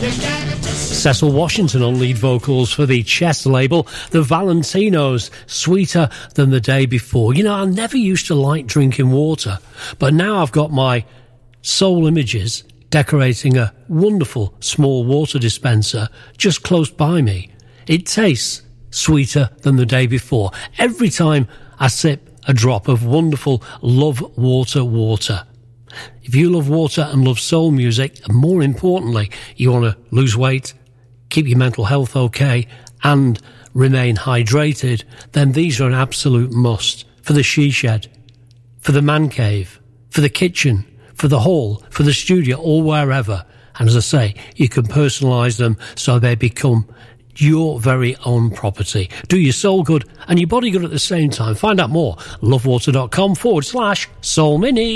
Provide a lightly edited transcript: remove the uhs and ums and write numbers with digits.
Cecil Washington on lead vocals for the Chess label, the Valentinos, Sweeter Than the Day Before. You know, I never used to like drinking water, but now I've got my Soul Images decorating a wonderful small water dispenser just close by me. It tastes sweeter than the day before. Every time I sip a drop of wonderful Love water. If you love water and love soul music, and more importantly, you want to lose weight, keep your mental health okay, and remain hydrated, then these are an absolute must for the she shed, for the man cave, for the kitchen, for the hall, for the studio, or wherever. And as I say, you can personalise them so they become your very own property. Do your soul good and your body good at the same time. Find out more, lovewater.com/soul mini.